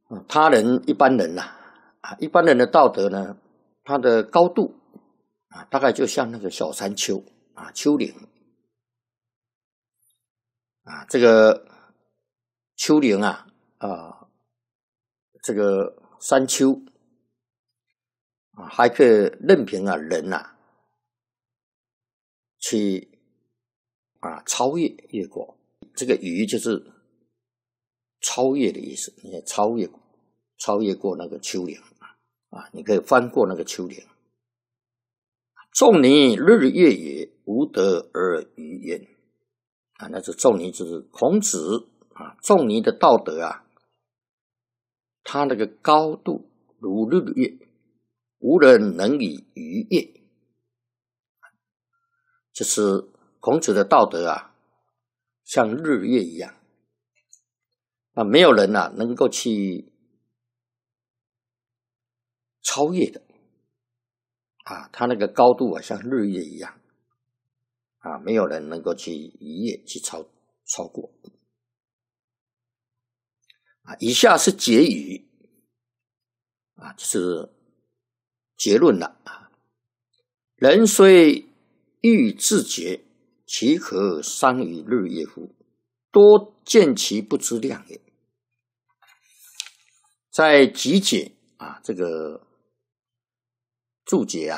他人一般人一般人的道德呢，它的高度大概就像那个小山丘丘陵这个丘陵这个山丘还可以任凭人去超越过。这个逾就是超越的意思，你也超越过那个丘陵你可以翻过那个丘陵。仲尼日月也，无德而逾焉那是仲尼，就是孔子仲尼的道德他那个高度如日月，无人能以逾越。就是孔子的道德像日月一样没有人能够去超越的他那个高度像日月一样没有人能够去逾越去超过以下是结语就是结论了人虽欲自洁，其可伤于日月乎？多见其不知量也。在集解这个注解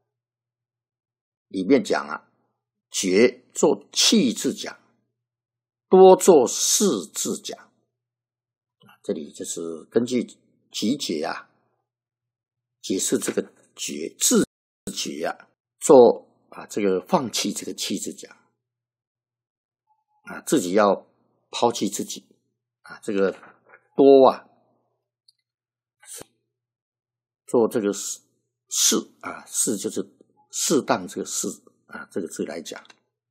里面讲洁做气字讲，多做事字讲这里就是根据集解解释这个洁自洁做这个放弃这个气字讲自己要抛弃自己这个多做这个事事就是适当这个事这个字来讲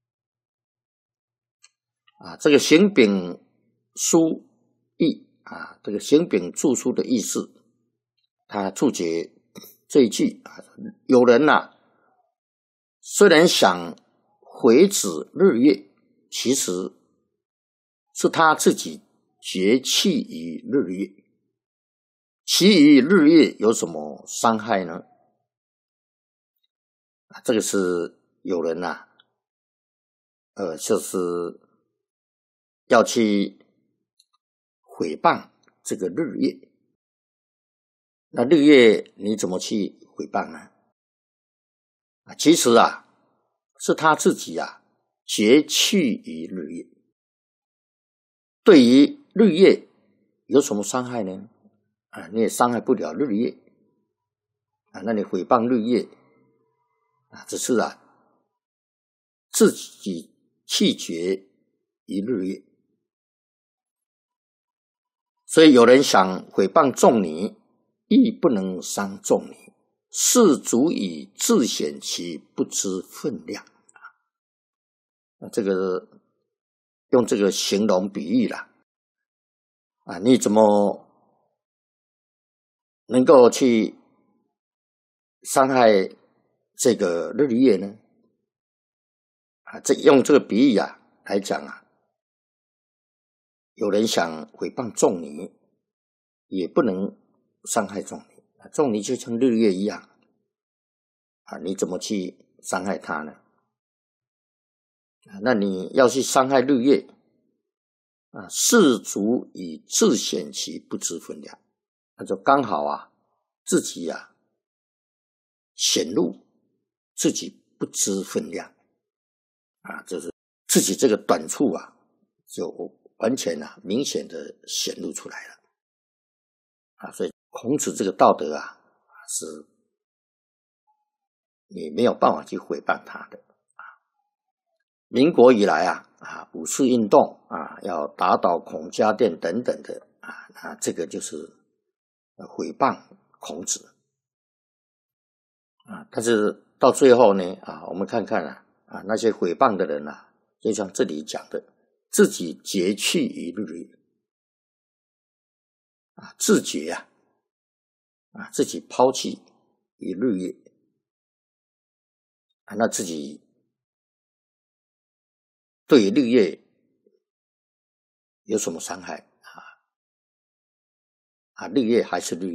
这个行丙书义这个行丙注书的意思，他注解这一句有人虽然想毁止日月，其实是他自己绝气于日月，其余日月有什么伤害呢？这个是有人就是要去毁谤这个日月。那日月你怎么去毁谤呢？其实是他自己绝气于日月。对于日月有什么伤害呢？你也伤害不了日月那你毁谤日月只是自己气绝于日月。所以有人想毁谤仲尼，亦不能伤仲尼，是足以自显其不知分量这个用这个形容比喻了你怎么能够去伤害这个日月呢？用这个比喻来讲有人想毁谤仲尼，也不能伤害仲尼仲尼就像日月一样你怎么去伤害他呢？那你要去伤害日月是足以自显其不知分量，那就刚好自己显露自己不知分量就是自己这个短处就完全明显的显露出来了所以孔子这个道德是你没有办法去毁谤他的民国以来五四运动要打倒孔家店等等的这个就是毁谤孔子但是到最后呢我们看看那些毁谤的人就像这里讲的，自己绝气于日月自觉自己抛弃于日月那自己对日月有什么伤害日月还是日月。